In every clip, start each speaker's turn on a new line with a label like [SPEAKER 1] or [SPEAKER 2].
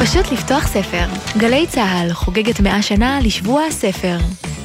[SPEAKER 1] פשוט לפתוח ספר. גלי צהל חוגגת 100 שנה לשבוע הספר.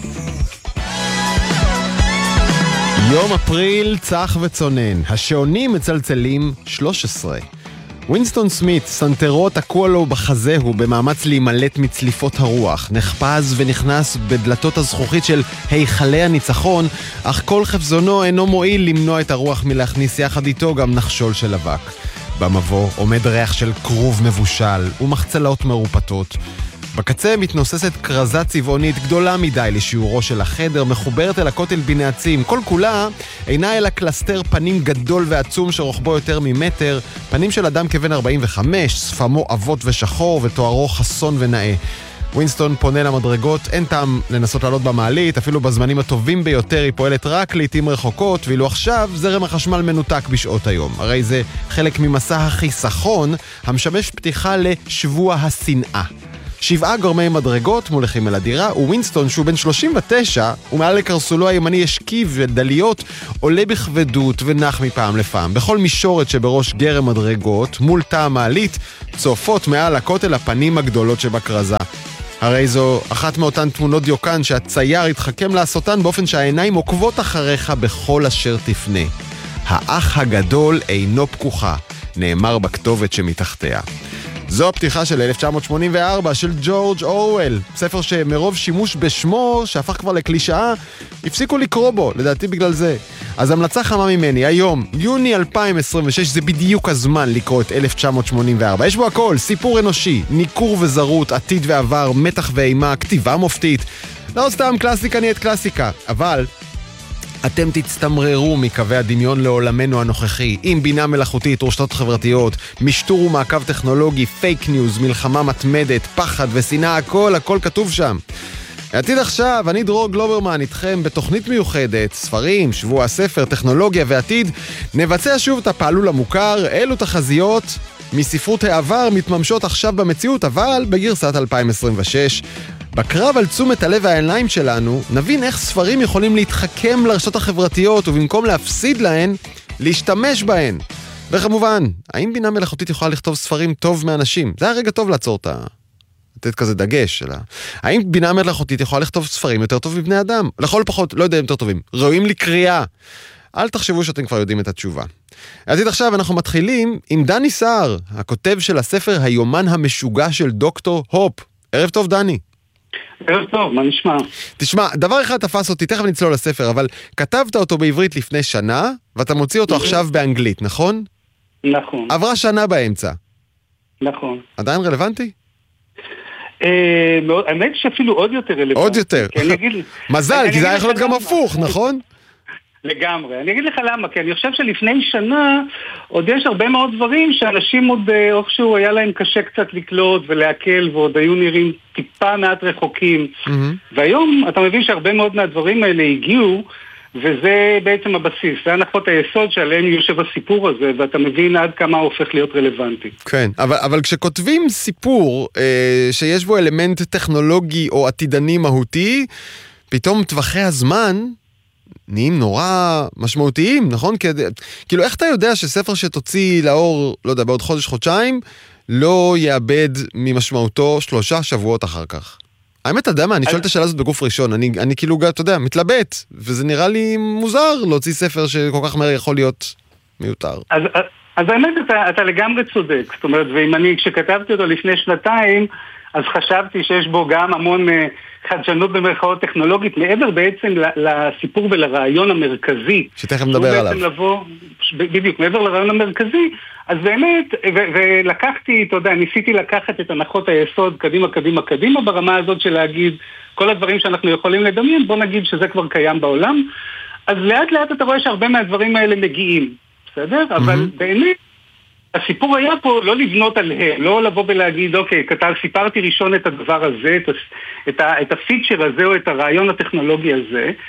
[SPEAKER 2] יום אפריל צח וצונן, השעונים מצלצלים 13. ווינסטון סמית, סנטרו תקוע לו בחזה הוא במאמץ להימלט מצליפות הרוח. נחפז ונכנס בדלתות הזכוכית של היכלי הניצחון, אך כל חפזונו אינו מועיל למנוע את הרוח מלהכניס יחד איתו גם נחשול של אבק. במבוא עומד ריח של כרוב מבושל ומחצלות מרופטות. בקצה מתנוססת קרזה צבעונית גדולה מדי לשיעורו של החדר, מחוברת אל הכותל בנעצים. כל כולה אינה אלא קלסטר פנים גדול ועצום שרוחבו יותר ממטר, פנים של אדם כבן 45, שפמו אבות ושחור ותוארו חסון ונאה. ווינסטון פונה למדרגות, אין טעם לנסות לעלות במעלית, אפילו בזמנים הטובים ביותר היא פועלת רק לעתים רחוקות, ואילו עכשיו זרם החשמל מנותק בשעות היום. הרי זה חלק ממסע החיסכון, המשמש פתיחה לשבוע השנאה. 7 גורמי מדרגות מולכים אל הדירה, ווינסטון שהוא בן 39, ומעל לקרסולו הימני יש קיב ודליות, עולה בכבדות ונח מפעם לפעם. בכל מישורת שבראש גרם מדרגות, מול תא המעלית, צופות מעל הכותל הפנים הגדולות שבקרזה. הרי זו אחת מאותן תמונות דיוקן שהצייר התחכם לעשותן באופן שהעיניים עוקבות אחריך בכל אשר תפנה. האח הגדול אינו פקוחה, נאמר בכתובת שמתחתיה. זו הפתיחה של 1984 של ג'ורג' אורוול, ספר שמרוב שימוש בשמו, שהפך כבר לקלישאה, הפסיקו לקרוא בו, לדעתי בגלל זה. אז המלצה חמה ממני, היום, יוני 2026, זה בדיוק הזמן לקרוא את 1984. יש בו הכל, סיפור אנושי, ניכור וזרות, עתיד ועבר, מתח ואימה, כתיבה מופתית. לא סתם קלאסיקה נהיית קלאסיקה, אבל אתם תצטמררו מקווי הדמיון לעולמנו הנוכחי, עם בינה מלאכותית, רשתות חברתיות, משטור ומעקב טכנולוגי, פייק ניוז, מלחמה מתמדת, פחד ושנאה, הכל כתוב שם. עתיד עכשיו, אני דרור גלוברמן איתכם בתוכנית מיוחדת, ספרים, שבוע הספר, טכנולוגיה ועתיד, נבצע שוב את הפעלול המוכר, אלו תחזיות מספרות העבר מתממשות עכשיו במציאות, אבל בגרסת 2026. בקרב על תשומת הלב והעיניים שלנו, נבין איך ספרים יכולים להתחכם לרשתות החברתיות, ובמקום להפסיד להן, להשתמש בהן. וכמובן, האם בינה מלאכותית יכולה לכתוב ספרים טוב מאנשים? זה הרגע טוב לעצור את לתת כזה דגש שלה. האם בינה מלאכותית יכולה לכתוב ספרים יותר טוב מבני אדם? לכל פחות, לא יודע אם יותר טובים. ראויים לקריאה. אל תחשבו שאתם כבר יודעים את התשובה. אז עכשיו אנחנו מתחילים עם דני סער, הכותב של הספר היומן המשוגע של דוקטור הופ. ערב טוב דני.
[SPEAKER 3] ערב טוב, מה נשמע?
[SPEAKER 2] תשמע, דבר אחד תפס אותי, תכף נצלול לספר, אבל כתבת אותו בעברית לפני שנה, ואתה מוציא אותו עכשיו באנגלית, נכון?
[SPEAKER 3] נכון.
[SPEAKER 2] עברה שנה באמצע.
[SPEAKER 3] נכון.
[SPEAKER 2] עדיין רלוונטי?
[SPEAKER 3] האמת שאפילו עוד יותר רלוונטי.
[SPEAKER 2] עוד יותר. מזל, כי זה היה יכול להיות גם הפוך, נכון?
[SPEAKER 3] לגמרי. אני אגיד לך למה, כי אני חושב שלפני שנה עוד יש הרבה מאוד דברים שאנשים עוד איכשהו היה להם קשה קצת לקלוט ולהקל, ועוד היו נראים טיפה מעט רחוקים. והיום אתה מבין שהרבה מאוד מהדברים האלה הגיעו, וזה בעצם הבסיס, זה הנחות היסוד שעליהם יושב הסיפור הזה, ואתה מבין עד כמה הוא הופך להיות רלוונטי.
[SPEAKER 2] כן, אבל כשכותבים סיפור שיש בו אלמנט טכנולוגי או עתידני מהותי, פתאום טווחי הזמן נהיים נורא משמעותיים, נכון? כאילו, איך אתה יודע שספר שתוציא לאור, לא יודע, בעוד חודש-חודשיים, לא יאבד ממשמעותו 3 שבועות אחר כך? האמת, אתה יודע מה, אני שואל את השאלה הזאת בגוף ראשון, אני כאילו, אתה יודע, מתלבט, וזה נראה לי מוזר להוציא ספר שכל כך מהר יכול להיות מיותר.
[SPEAKER 3] אז האמת, אתה לגמרי צודק, זאת אומרת, ואם אני, כשכתבתי אותו לפני 2 אז חשבתי שיש בו גם המון חדשנות במרכאות טכנולוגית, מעבר בעצם לסיפור ולרעיון המרכזי.
[SPEAKER 2] שתכף נדבר עליו.
[SPEAKER 3] בדיוק, מעבר לרעיון המרכזי, אז באמת, ולקחתי, אתה יודע, ניסיתי לקחת את הנחות היסוד קדימה ברמה הזאת של להגיד, כל הדברים שאנחנו יכולים לדמיין, בוא נגיד שזה כבר קיים בעולם, אז לאט לאט אתה רואה שהרבה מהדברים האלה מגיעים, בסדר? אבל באמת, הסיפור היה פה לא לבנות עליהם, לא לבוא ולהגיד, אוקיי, סיפרתי ראשון את הדבר הזה, את הפיצ'ר הזה או את הרעיון הטכנולוגי הזה,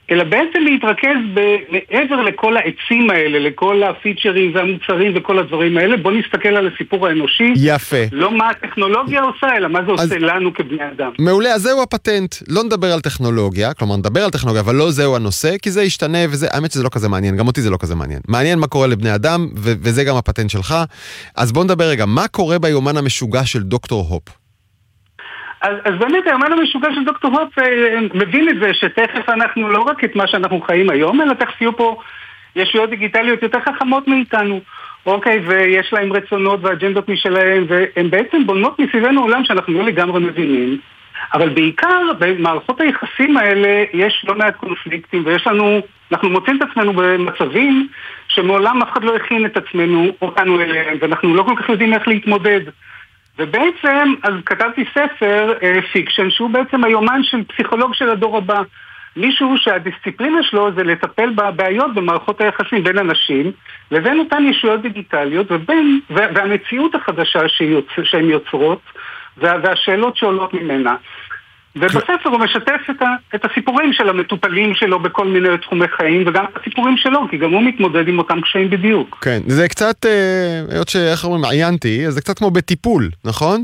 [SPEAKER 3] אלא בעצם להתרכז מעבר לכל העצים האלה, לכל הפיצ'רים והמוצרים וכל הדברים האלה. בוא נסתכל על הסיפור האנושי.
[SPEAKER 2] יפה.
[SPEAKER 3] לא מה הטכנולוגיה עושה, אלא מה זה עושה לנו כבני אדם.
[SPEAKER 2] מעולה, אז זהו הפטנט. לא נדבר על טכנולוגיה, כלומר נדבר על טכנולוגיה, אבל לא זהו הנושא, כי זה ישתנה, האמת שזה לא כזה מעניין, גם אותי זה לא כזה מעניין. מעניין מה קורה לבני אדם, וזה גם הפטנט שלך. אז בוא נדבר רגע, מה קורה ביומן המשוגע של דוקטור הופ?
[SPEAKER 3] אז באמת היומן המשוגע של דוקטור הופ מבין את זה שתכף אנחנו לא רק את מה שאנחנו חיים היום, אלא תכף יהיו פה ישויות דיגיטליות יותר חכמות מאיתנו, אוקיי, ויש להם רצונות ואג'נדות משלהם, והן בעצם בונות מסביבנו עולם שאנחנו לא לגמרי מבינים, אבל בעיקר במערכות היחסים האלה יש לא מעט קונפליקטים, אנחנו מוצאים את עצמנו במצבים שמעולם אף אחד לא הכין את אותנו אליהם, ואנחנו לא כל כך יודעים איך להתמודד. ובעצם, אז כתבתי ספר פיקשן, שהוא בעצם היומן של פסיכולוג של הדור הבא. מישהו שהדיסציפלינה שלו זה לטפל בבעיות במערכות היחסים בין אנשים, לבין אותן ישויות דיגיטליות, והמציאות החדשה שהן יוצרות, והשאלות שעולות ממנה. ובספר הוא משתף את הסיפורים של המטופלים שלו בכל מיני תחומי חיים, וגם את הסיפורים שלו, כי גם הוא מתמודד עם אותם קשיים בדיוק.
[SPEAKER 2] כן, זה קצת, היות שאיך אומרים, עיינתי, זה קצת כמו בטיפול, נכון?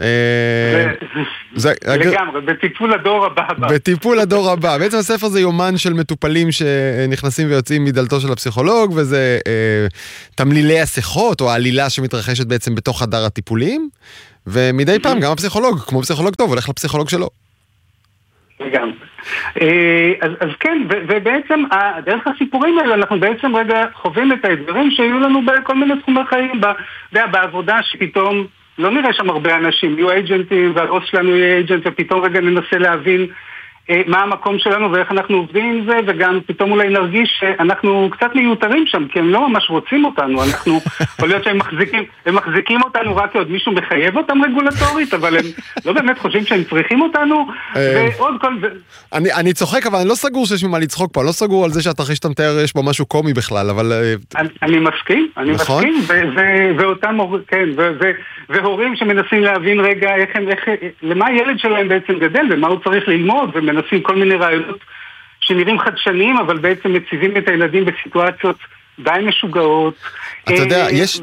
[SPEAKER 3] לגמרי, בטיפול הדור הבא.
[SPEAKER 2] בטיפול הדור הבא. בעצם הספר זה יומן של מטופלים שנכנסים ויוצאים מדלתו של הפסיכולוג, וזה תמלילי השיחות, או העלילה שמתרחשת בעצם בתוך חדר הטיפולים, ומדי פעם גם הפסיכולוג, כמו פסיכולוג טוב, הולך לפסיכולוג שלו.
[SPEAKER 3] גם. אז כן, ובעצם דרך הסיפורים האלה אנחנו בעצם רגע חווים את האתגרים שהיו לנו בכל מיני תחומי חיים, בעבודה שפתאום לא נראה שם הרבה אנשים, יהיו אייג'נטים והראש שלנו יהיה אייג'נט, ופתאום רגע ננסה להבין מה המקום שלנו ואיך אנחנו עובדים עם זה, וגם פתאום אולי נרגיש שאנחנו קצת מיותרים שם, כי הם לא ממש רוצים אותנו, אנחנו, יכול להיות שהם מחזיקים אותנו רק עוד מישהו מחייב אותם רגולטורית, אבל הם לא באמת חושבים שהם צריכים אותנו, ועוד כל זה.
[SPEAKER 2] אני צוחק, אבל אני לא סגור שיש ממה לצחוק פה, אני לא סגור על זה שהתרחיש שאתה מתאר יש בו משהו קומי בכלל, אבל...
[SPEAKER 3] אני מסכים, ואותם, כן, והורים שמנסים להבין רגע למה הילד שלהם בעצם גדל, ומה הוא צריך ללמוד, ומנסים כל מיני רעיונות שנראים חדשניים, אבל בעצם מציבים את הילדים בסיטואציות די משוגעות.
[SPEAKER 2] אתה יודע,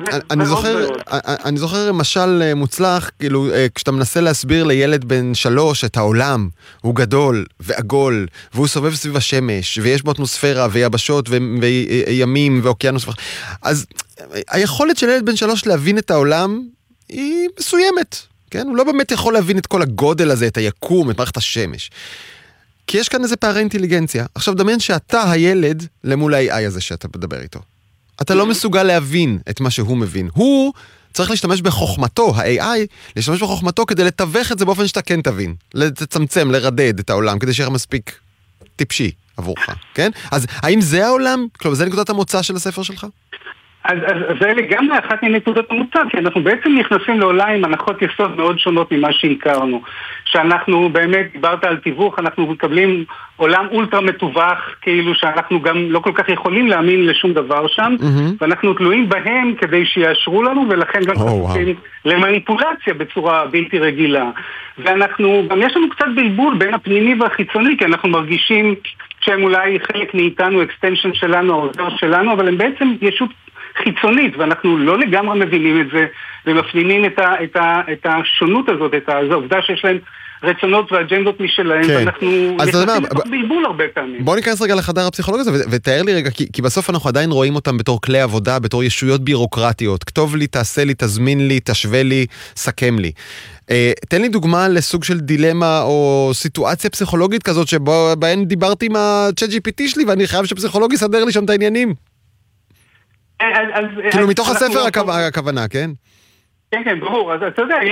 [SPEAKER 2] אני זוכר משל מוצלח, כאילו, כשאתה מנסה להסביר לילד בן 3 את העולם, הוא גדול ועגול, והוא סובב סביב השמש, ויש בו אטמוספירה ויבשות וימים ואוקיינוס, אז היכולת של ילד בן 3 להבין את העולם היא מסוימת, כן? הוא לא באמת יכול להבין את כל הגודל הזה, את היקום, את מערכת השמש. כי יש כאן איזה פערי אינטליגנציה. עכשיו דמיין שאתה הילד למול ה-AI הזה שאתה מדבר איתו. אתה לא מסוגל להבין את מה שהוא מבין. הוא צריך להשתמש בחוכמתו, ה-AI, להשתמש בחוכמתו כדי לתווך את זה באופן שאתה כן תבין. לצמצם, לרדד את העולם, כדי שיהיה מספיק טיפשי עבורך, כן? אז האם זה העולם? כלומר, זה נקודת המוצא של הספר שלך?
[SPEAKER 3] אז זה לגמרי אחת מנקודות המוצא, כי אנחנו בעצם נכנסים לעולם עם הנחות יסוד מאוד שונות ממה שהכרנו. שאנחנו באמת, דיברת על תיווך, אנחנו מקבלים עולם אולטרה מתווך, כאילו שאנחנו גם לא כל כך יכולים להאמין לשום דבר שם, ואנחנו תלויים בהם כדי שיאשרו לנו, ולכן גם חושבים למניפולציה בצורה בלתי רגילה. ואנחנו, גם יש לנו קצת בלבול בין הפנימי והחיצוני, כי אנחנו מרגישים שהם אולי חלק מאיתנו, אקסטנשן שלנו, העוזר שלנו, אבל הם בעצם ישות חיצונית, ואנחנו לא לגמרי מבינים את זה, ומפנימים את השונות הזאת, את העובדה שיש להם רצונות ואג'נדות משלהם,
[SPEAKER 2] כן.
[SPEAKER 3] ואנחנו נכנסים לתוך בלבול הרבה פעמים.
[SPEAKER 2] בוא ניכנס רגע לחדר הפסיכולוג הזה, ותאר לי רגע, כי בסוף אנחנו עדיין רואים אותם בתור כלי עבודה, בתור ישויות בירוקרטיות. כתוב לי, תעשה לי, תזמין לי, תשווה לי, סכם לי. תן לי דוגמה לסוג של דילמה או סיטואציה פסיכולוגית כזאת, שבהן דיברתי עם ה-ChatGPT שלי, ואני חייב שפסיכולוג יסדר לי שם את העניינים. כאילו מתוך הספר הכוונה, כן?
[SPEAKER 3] כן, כן, ברור. אז אתה יודע,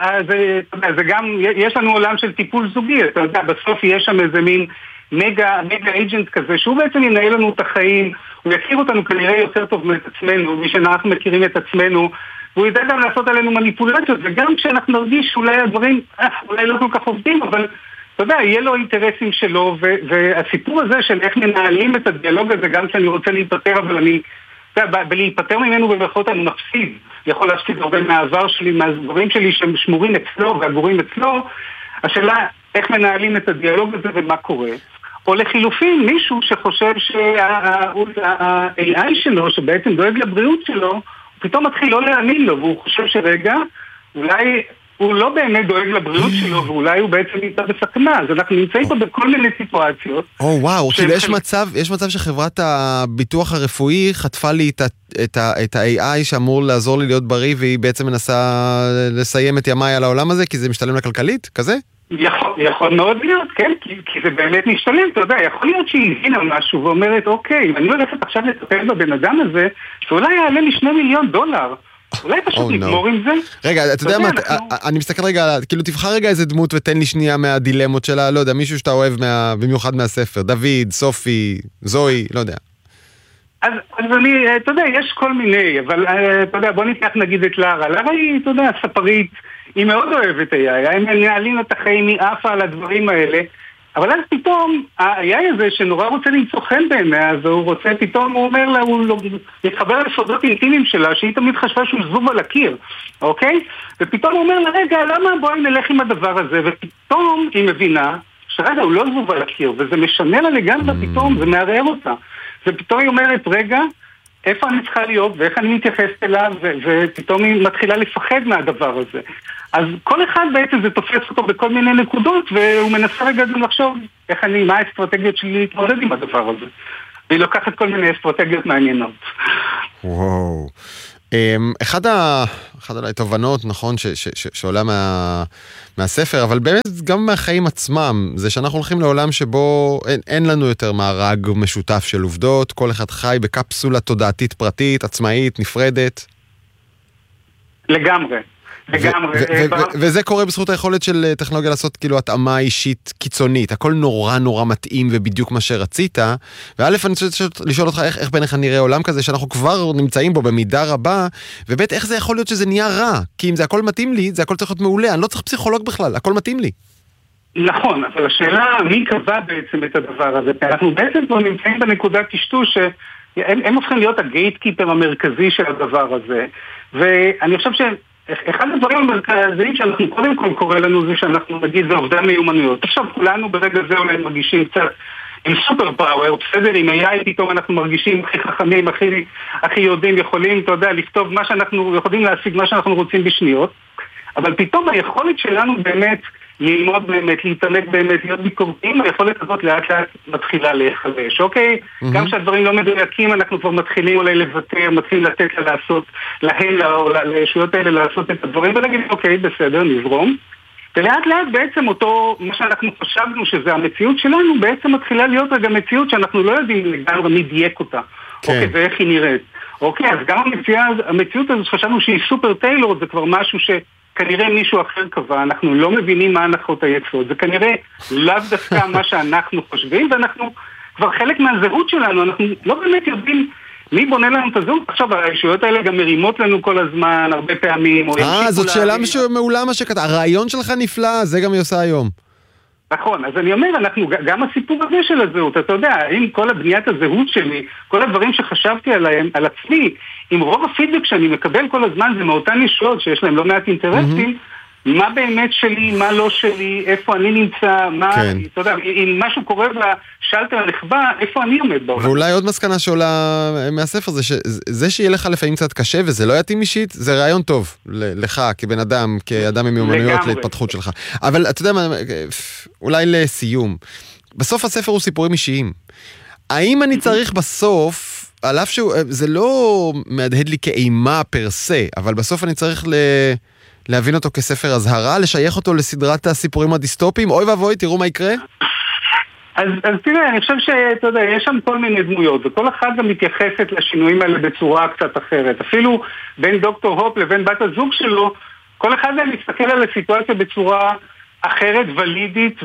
[SPEAKER 3] יש לנו עולם של טיפול זוגי, אתה יודע, בסוף יש שם איזה מין מגה אייג'נט כזה, שהוא בעצם ינהל לנו את החיים, הוא יכיר אותנו כנראה יותר טוב מאת עצמנו, משאנחנו מכירים את עצמנו, והוא ידע גם לעשות עלינו מניפולציות, וגם כשאנחנו נרגיש שאולי הדברים, אולי לא כל כך עובדים, אבל אתה יודע, יהיה לו אינטרסים שלו, והסיפור הזה של איך מנהלים את הדיאלוג הזה, גם כשאני רוצה להיפטר, אבל אני ולהיפטר ממנו במרכאות אני מפסיד. יכול להפסיד הרבה מהעבר שלי, מהדברים שלי שהם שמורים אצלו והגורים אצלו. השאלה איך מנהלים את הדיאלוג הזה ומה קורה. או לחילופין, מישהו שחושב שה-AI שלו, שבעצם דואג לבריאות שלו, הוא פתאום מתחיל לא להאמין לו, והוא חושב שרגע, אולי הוא לא באמת דואג לבריאות שלו, ואולי הוא בעצם נמצא בסכנה. אז אנחנו נמצאים פה בכל מיני סיטואציות.
[SPEAKER 2] וואו, כאילו יש מצב שחברת הביטוח הרפואי חטפה לי את ה-AI שאמור לעזור לי להיות בריא, והיא בעצם מנסה לסיים את ימיי על העולם הזה, כי זה משתלם לה כלכלית, כזה?
[SPEAKER 3] יכול מאוד להיות, כן, כי זה באמת משתלם, אתה יודע, יכול להיות שהיא הבינה משהו ואומרת, אוקיי, אם אני הולכת עכשיו לטפל בבן אדם הזה, שאולי יעלה לי $2 מיליון, אולי פשוט נגמור עם זה.
[SPEAKER 2] רגע, אתה יודע מה, אני מסתכל רגע, כאילו תבחר רגע איזה דמות ותן לי שנייה מהדילמות שלה, לא יודע, מישהו שאתה אוהב במיוחד מהספר, דוד, סופי, זוהי, לא יודע.
[SPEAKER 3] אז אני, אתה יודע, יש כל מיני, אבל אתה יודע, בוא ניקח נגיד את לארה. לארה היא, אתה יודע, ספרית, היא מאוד אוהבת AI, הם מנהלים את החיים, היא עפה על הדברים האלה, אבל אז פתאום, ה-AI הזה שנורא רוצה למצוא חן בעיניה, אז הוא רוצה, פתאום הוא אומר לה, הוא מתחבר לסודות אינטימיים שלה, שהיא תמיד חשבה שהוא זבוב על הקיר, אוקיי? ופתאום הוא אומר לה, רגע, למה בואי נלך עם הדבר הזה? ופתאום היא מבינה, שרגע, הוא לא זבוב על הקיר, וזה משנה לה לגמרי פתאום, זה מערער אותה. ופתאום היא אומרת, רגע, איפה אני צריכה להיות, ואיך אני מתייחסת אליו, ופתאום היא מתחילה לפחד מהדבר הזה. אז כל אחד בעצם זה תופס אותו בכל מיני נקודות, והוא מנסה רגע גם לחשוב מה האסטרטגיות שלי להתמודד עם הדבר הזה. והיא לוקחת כל מיני אסטרטגיות מעניינות.
[SPEAKER 2] וואו. אחד התובנות, נכון, שעולה מהספר, אבל באמת גם מהחיים עצמם, זה שאנחנו הולכים לעולם שבו אין לנו יותר מארג משותף של עובדות, כל אחד חי בקפסולה תודעתית פרטית, עצמאית, נפרדת.
[SPEAKER 3] לגמרי.
[SPEAKER 2] וזה קורה בזכות היכולת של טכנולוגיה לעשות כאילו התאמה אישית קיצונית, הכל נורא נורא מתאים ובדיוק מה שרצית, וא' אני רוצה לשאול אותך איך בעיניך נראה עולם כזה שאנחנו כבר נמצאים בו במידה רבה, וב' איך זה יכול להיות שזה נהיה רע, כי אם זה הכל מתאים לי, זה הכל צריך להיות מעולה, אני לא צריך פסיכולוג בכלל, הכל מתאים לי.
[SPEAKER 3] נכון, אבל השאלה מי קבע בעצם את הדבר הזה, אנחנו בעצם כבר נמצאים בנקודת טשטוש שהם הופכים להיות הגייטקיפר המרכזי של הדבר הזה, ואני חושב אחד הדברים המרכזיים שאנחנו קודם כל קורא לנו זה שאנחנו נגיד זה עובדי מיומנויות. עכשיו כולנו ברגע זה אולי מרגישים קצת עם סופר פאוור, בסדר, עם AI פתאום אנחנו מרגישים הכי חכמים, הכי יודעים, יכולים, אתה יודע, לכתוב מה שאנחנו יכולים להשיג, מה שאנחנו רוצים בשניות, אבל פתאום היכולת שלנו באמת ללמוד באמת, להתעמק באמת, להיות ביקורתיים, היכולת הזאת לאט לאט מתחילה להיחלש, אוקיי? גם כשהדברים לא מדויקים, אנחנו כבר מתחילים אולי לוותר, מתחילים לתת לה לעשות, להן או לישויות האלה לעשות את הדברים, ולהגיד, אוקיי, בסדר, נזרום. ולאט לאט בעצם אותו, מה שאנחנו חשבנו שזה המציאות שלנו, בעצם מתחילה להיות רגע מציאות שאנחנו לא יודעים לגמרי מי דייק אותה, אוקיי, ואיך היא נראית. אוקיי, אז גם המציאות הזאת שחשבנו שהיא סופר טיילורד, זה כבר משהו כנראה מישהו אחר קבע, אנחנו לא מבינים מה הנחות היסוד, זה כנראה לאו דווקא מה שאנחנו חושבים, ואנחנו כבר חלק מהזהות שלנו, אנחנו לא באמת יודעים מי בונה לנו את הזהות. עכשיו, הישויות האלה גם מרימות לנו כל הזמן, הרבה פעמים.
[SPEAKER 2] זאת שאלה מעולה מה שכתב, הרעיון שלך נפלא, זה גם היא עושה היום.
[SPEAKER 3] נכון, אז אני אומר, אנחנו, גם הסיפור הזה של הזהות, אתה יודע, אם כל הבניית הזהות שלי, כל הדברים שחשבתי עליהם, על עצמי, עם רוב הפידבק שאני מקבל כל הזמן, זה מאותן ישויות שיש להם לא מעט אינטרסים, מה באמת שלי, מה לא שלי, איפה אני נמצא, מה, אתה יודע, אם משהו קורה בשלטר הנחבא, איפה אני עומד בעולם.
[SPEAKER 2] ואולי עוד מסקנה שעולה מהספר זה שזה שיהיה לך לפעמים קצת קשה וזה לא יתאים אישית, זה רעיון טוב לך כבן אדם, כאדם עם מיומנויות להתפתחות שלך. אבל אתה יודע מה, אולי לסיום, בסוף הספר הוא סיפורים אישיים. האם אני צריך בסוף, על אף שזה לא מהדהד לי כאימה פרסה, אבל בסוף אני צריך להבין אותו כספר הזהרה, לשייך אותו לסדרת הסיפורים הדיסטופיים, אוי ואבוי, תראו מה יקרה?
[SPEAKER 3] אז תראה, אני חושב שאתה יודע, יש שם כל מיני דמויות, וכל אחד גם מתייחסת לשינויים האלה בצורה קצת אחרת. אפילו בין דוקטור הופ לבין בת הזוג שלו, כל אחד גם מסתכל על הסיטואציה בצורה אחרת, ולידית,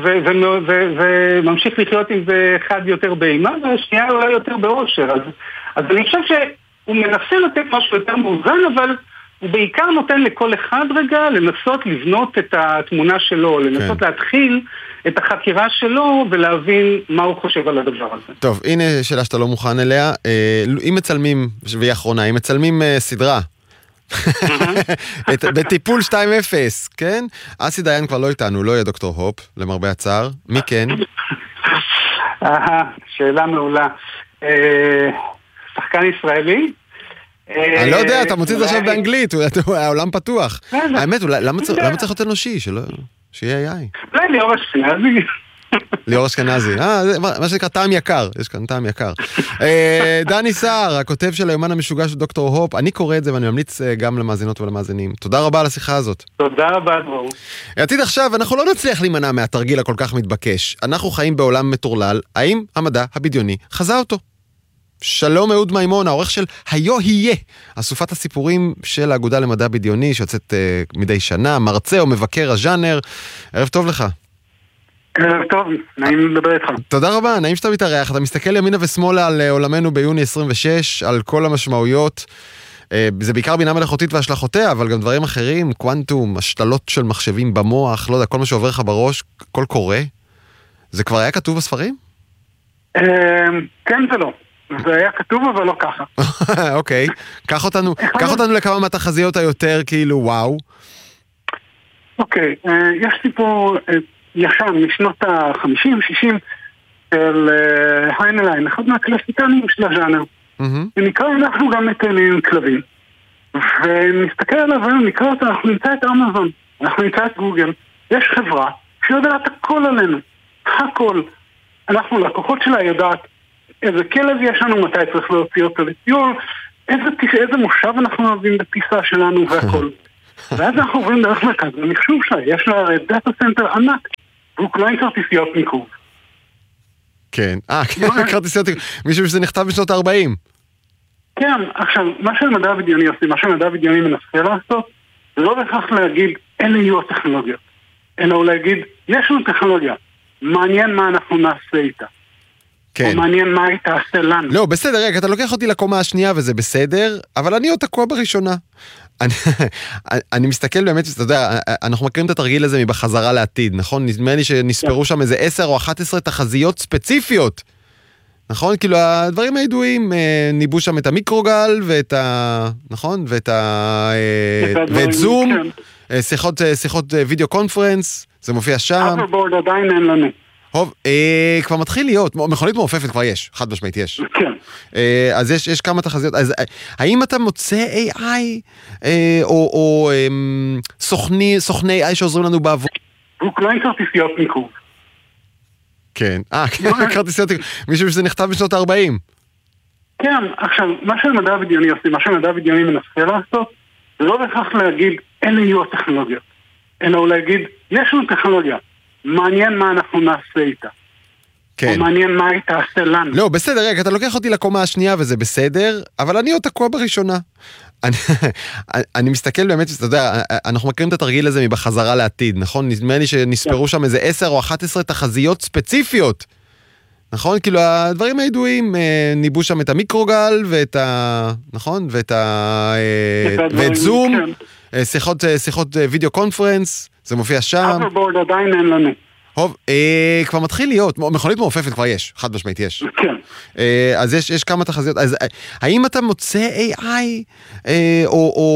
[SPEAKER 3] וממשיך לחיות עם זה אחד יותר באימה, והשנייה אולי יותר באושר. אז אני חושב שהוא מנסה לתת משהו יותר מאוזן, אבל הוא בעיקר נותן לכל אחד רגע לנסות לבנות את התמונה שלו, לנסות להתחיל את החקירה שלו ולהבין מה הוא חושב על הדבר הזה.
[SPEAKER 2] טוב, הנה שאלה שאתה לא מוכן אליה. אם מצלמים, והיא האחרונה, אם מצלמים סדרה, בטיפול 2.0, כן? אסי דיין כבר לא איתנו, לא יהיה דוקטור הופ, למרבה הצער. מי כן?
[SPEAKER 3] שאלה מעולה. שחקן ישראלי?
[SPEAKER 2] אני לא יודע, אתה מוציא את זה עכשיו באנגלית, העולם פתוח. האמת, למה צריך להיות אנושי, שיהיה AI?
[SPEAKER 3] אולי ליאור אשכנזי.
[SPEAKER 2] ליאור אשכנזי, מה שנקרא טעם יקר, יש כאן טעם יקר. דני סער, הכותב של היומן המשוגע של דוקטור הופ, אני קורא את זה ואני ממליץ גם למאזינות ולמאזינים. תודה רבה על השיחה הזאת.
[SPEAKER 3] תודה רבה, דרור.
[SPEAKER 2] עתיד עכשיו, אנחנו לא נצליח להימנע מהתרגיל הכל כך מתבקש. אנחנו חיים בעולם מטורלל, האם המדע הבדיוני חזה אותו? שלום אהוד מימון, העורך של היו יהיה, אסופת הסיפורים של האגודה למדע בדיוני שיוצאת מדי שנה, מרצה או מבקר הז'אנר. ערב טוב לך.
[SPEAKER 3] ערב טוב, נעים לדבר איתך.
[SPEAKER 2] תודה רבה, נעים שאתה מתארח. אתה מסתכל ימינה ושמאלה על עולמנו ביוני 26, על כל המשמעויות. זה בעיקר בינה מלאכותית והשלכותיה, אבל גם דברים אחרים, קוונטום, השתלות של מחשבים במוח, לא יודע, כל מה שעובר לך בראש, כל קורה. זה כבר היה כתוב בספרים?
[SPEAKER 3] כן ולא. זה היה כתוב אבל לא ככה.
[SPEAKER 2] אוקיי, קח אותנו לכמה מהתחזיות היותר כאילו וואו.
[SPEAKER 3] אוקיי, יש סיפור ישן משנות ה-50-60 של היינליין, אחד מהקלאסיקנים של הז'אנר. ונקרא אנחנו גם מטיילים כלבים. ונסתכל עליו ונקרא אותה, אנחנו נמצא את אמזון, אנחנו נמצא את גוגל. יש חברה שיודעת הכל עלינו, הכל. אנחנו לקוחות שלה יודעת איזה כלב יש לנו, מתי צריך להוציא אותו לטיול, איזה מושב אנחנו אוהבים בטיסה שלנו והכל. ואז אנחנו עוברים דרך מרכז למחשוב שלה, יש לה דאטה סנטר ענק, והוא כלל עם כרטיסיות מיקוב.
[SPEAKER 2] כן, כרטיסיות מיקוב, משום שזה נכתב בשנות ה-40.
[SPEAKER 3] כן, עכשיו, מה שהמדע הבדיוני עושה, מה שהמדע הבדיוני מנסה לעשות, זה לא בהכרח להגיד, אלה יהיו הטכנולוגיות, אלא הוא להגיד, יש לנו טכנולוגיה, מעניין מה אנחנו נעשה איתה.
[SPEAKER 2] כן.
[SPEAKER 3] מעניין מה היא תעשה לנו.
[SPEAKER 2] לא, בסדר, רגע, אתה לוקח אותי לקומה השנייה וזה בסדר, אבל אני עוד תקוע בראשונה. אני מסתכל באמת, אתה יודע, אנחנו מכירים את התרגיל הזה מבחזרה לעתיד, נכון? נדמה לי שנספרו שם איזה 10 או 11 תחזיות ספציפיות. נכון? כאילו הדברים הידועים, ניבאו שם את המיקרוגל ואת נכון? ואת זום, שיחות וידאו קונפרנס, זה מופיע שם.
[SPEAKER 3] אברבורד עדיין אין לנו.
[SPEAKER 2] טוב, כבר מתחיל להיות, מכונית מעופפת כבר יש, חד משמעית יש.
[SPEAKER 3] כן.
[SPEAKER 2] אז יש כמה תחזיות, אז האם אתה מוצא AI, או סוכני AI שעוזרים לנו בעבור?
[SPEAKER 3] הוא כלל עם כרטיסיות מיקוב.
[SPEAKER 2] כן, כרטיסיות מיקוב, משום שזה נכתב בשנות ה-40.
[SPEAKER 3] כן, עכשיו, מה שהמדע הבדיוני עושה, מה שהמדע הבדיוני מנסה לעשות, זה לא בהכרח להגיד, אלה יהיו הטכנולוגיות, אלא הוא להגיד, יש לנו טכנולוגיה, מעניין מה אנחנו נעשה איתה. כן. או מעניין מה היא תעשה לנו.
[SPEAKER 2] לא, בסדר, רגע, אתה לוקח אותי לקומה השנייה וזה בסדר, אבל אני עוד תקוע בראשונה. אני מסתכל באמת, אתה יודע, אנחנו מכירים את התרגיל הזה מבחזרה לעתיד, נכון? נדמה לי שנספרו שם איזה 10 או 11 תחזיות ספציפיות. נכון? כאילו הדברים הידועים, ניבאו שם את המיקרוגל ואת נכון? ואת זום, שיחות וידאו קונפרנס, זה מופיע שם.
[SPEAKER 3] אברבורד עדיין אין לנו.
[SPEAKER 2] טוב, כבר מתחיל להיות, מכונית מעופפת כבר יש, חד משמעית יש.
[SPEAKER 3] כן.
[SPEAKER 2] אז יש כמה תחזיות, אז האם אתה מוצא AI, או